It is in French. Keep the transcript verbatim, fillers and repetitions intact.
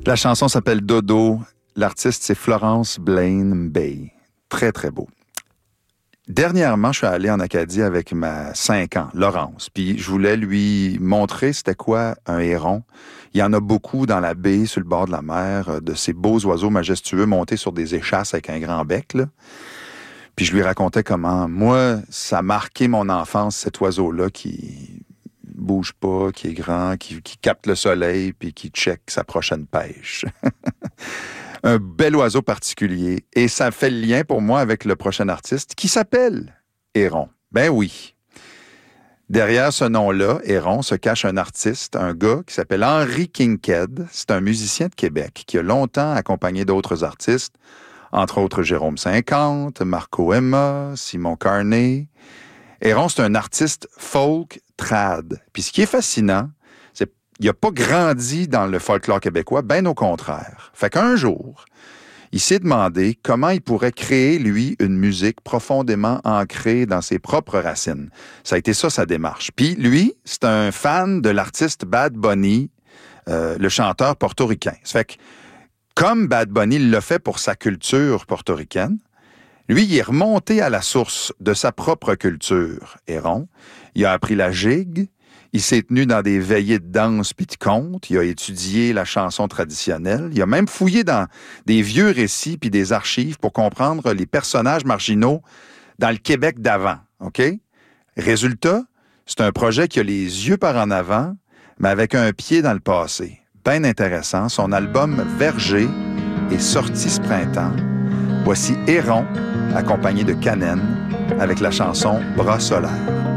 La chanson s'appelle Dodo. L'artiste, c'est Florence Blaine Bay. Très, très beau. Dernièrement, je suis allé en Acadie avec ma cinq ans, Laurence. Puis je voulais lui montrer c'était quoi un héron. Il y en a beaucoup dans la baie, sur le bord de la mer, de ces beaux oiseaux majestueux montés sur des échasses avec un grand bec, là. Puis je lui racontais comment, moi, ça a marqué mon enfance, cet oiseau-là qui bouge pas, qui est grand, qui, qui capte le soleil, puis qui check sa prochaine pêche. Un bel oiseau particulier. Et ça fait le lien pour moi avec le prochain artiste qui s'appelle Héron. Ben oui. Derrière ce nom-là, Héron, se cache un artiste, un gars qui s'appelle Henry Kinkade. C'est un musicien de Québec qui a longtemps accompagné d'autres artistes, entre autres Jérôme cinquante, Marco Emma, Simon Carney. Héron, c'est un artiste folk trad. Puis ce qui est fascinant, c'est qu'il n'a pas grandi dans le folklore québécois, bien au contraire. Fait qu'un jour, il s'est demandé comment il pourrait créer, lui, une musique profondément ancrée dans ses propres racines. Ça a été ça, sa démarche. Puis lui, c'est un fan de l'artiste Bad Bunny, euh, le chanteur portoricain. Ça fait que, comme Bad Bunny l'a fait pour sa culture portoricaine, lui, il est remonté à la source de sa propre culture, Héron. Il a appris la gigue, il s'est tenu dans des veillées de danse puis de contes, il a étudié la chanson traditionnelle, il a même fouillé dans des vieux récits puis des archives pour comprendre les personnages marginaux dans le Québec d'avant, OK? Résultat, c'est un projet qui a les yeux par en avant, mais avec un pied dans le passé. Bien intéressant, son album Verger est sorti ce printemps. Voici Héron, accompagné de Canen, avec la chanson Bras solaires.